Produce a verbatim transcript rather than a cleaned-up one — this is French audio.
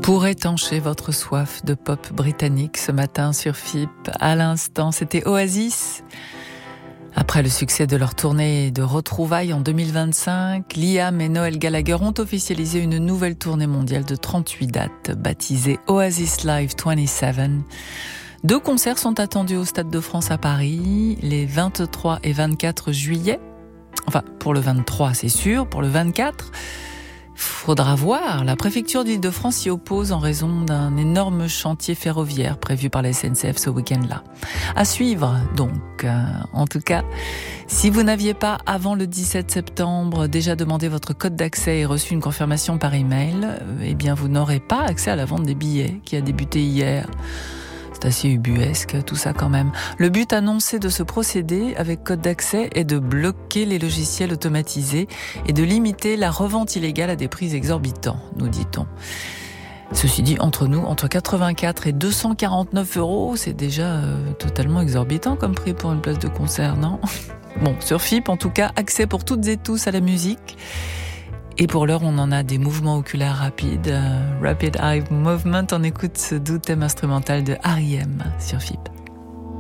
Pour étancher votre soif de pop britannique ce matin sur F I P, à l'instant, c'était Oasis. Après le succès de leur tournée de retrouvailles en deux mille vingt-cinq, Liam et Noel Gallagher ont officialisé une nouvelle tournée mondiale de trente-huit dates, baptisée Oasis Live vingt-sept. Deux concerts sont attendus au Stade de France à Paris, les vingt-trois et vingt-quatre juillet. Enfin, pour le vingt-trois, c'est sûr. Pour le vingt-quatre, faudra voir. La préfecture d'Île-de-France s'y oppose en raison d'un énorme chantier ferroviaire prévu par la S N C F ce week-end-là. À suivre, donc. Euh, en tout cas, si vous n'aviez pas, avant le dix-sept septembre, déjà demandé votre code d'accès et reçu une confirmation par email, eh bien, vous n'aurez pas accès à la vente des billets qui a débuté hier. C'est assez ubuesque, tout ça quand même. Le but annoncé de ce procédé avec code d'accès est de bloquer les logiciels automatisés et de limiter la revente illégale à des prix exorbitants, nous dit-on. Ceci dit, entre nous, entre quatre-vingt-quatre et deux cent quarante-neuf euros, c'est déjà euh, totalement exorbitant comme prix pour une place de concert, non ? Bon, sur F I P, en tout cas, accès pour toutes et tous à la musique. Et pour l'heure, on en a des mouvements oculaires rapides. Uh, Rapid Eye Movement, on écoute ce doux thème instrumental de R E M sur F I P.